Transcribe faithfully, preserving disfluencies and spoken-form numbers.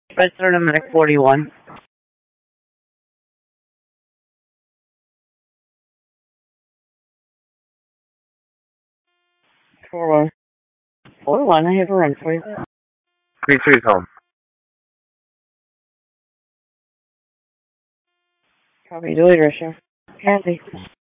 Spencer to Medic forty-one. four one. four one, I have a run for you. three three home. Copy, delete ratio. Kathy.